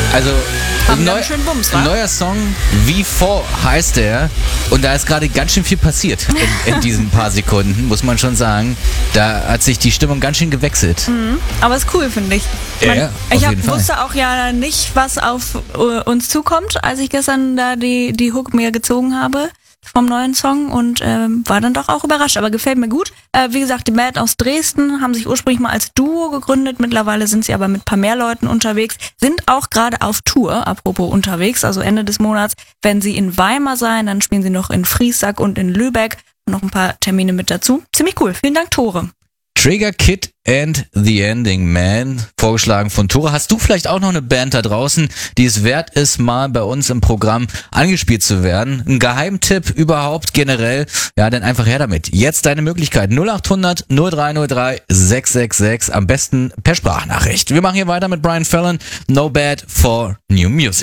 Also Haben ganz schön Bums, wa? ein neuer Song, V4 heißt der. Und da ist gerade ganz schön viel passiert in diesen paar Sekunden, muss man schon sagen. Da hat sich die Stimmung ganz schön gewechselt. Aber ist cool, finde ich. Ja, auf jeden Fall. Wusste auch ja nicht, was auf uns zukommt, als ich gestern da die Hook mir gezogen habe vom neuen Song und war dann doch auch überrascht, aber gefällt mir gut. Wie gesagt, die Band aus Dresden haben sich ursprünglich mal als Duo gegründet, mittlerweile sind sie aber mit ein paar mehr Leuten unterwegs, sind auch gerade auf Tour, apropos unterwegs, also Ende des Monats werden sie in Weimar sein, dann spielen sie noch in Friesack und in Lübeck, noch ein paar Termine mit dazu. Ziemlich cool, vielen Dank Tore. Trigger Kid and the Ending Man, vorgeschlagen von Tore. Hast du vielleicht auch noch eine Band da draußen, die es wert ist, mal bei uns im Programm angespielt zu werden? Ein Geheimtipp überhaupt generell? Ja, dann einfach her damit. Jetzt deine Möglichkeit. 0800 0303 666. Am besten per Sprachnachricht. Wir machen hier weiter mit Brian Fallon. No Bad for New Music.